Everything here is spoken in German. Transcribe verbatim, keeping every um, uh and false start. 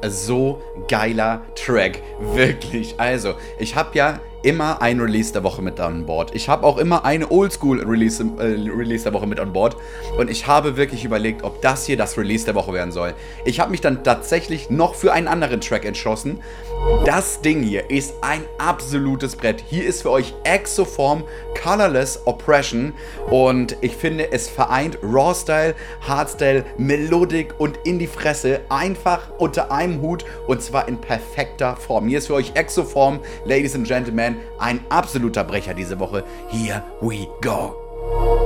so geiler Track. Wirklich. Also, ich habe ja immer ein Release der Woche mit an Bord. Ich habe auch immer eine Oldschool-Release äh, Release der Woche mit an Bord. Und ich habe wirklich überlegt, ob das hier das Release der Woche werden soll. Ich habe mich dann tatsächlich noch für einen anderen Track entschlossen. Das Ding hier ist ein absolutes Brett. Hier ist für euch Exoform Colorless Oppression. Und ich finde, es vereint Raw-Style, Hardstyle, Melodic und in die Fresse einfach unter einem Hut. Und zwar in perfekter Form. Hier ist für euch Exoform, Ladies and Gentlemen, ein absoluter Brecher diese Woche. Here we go.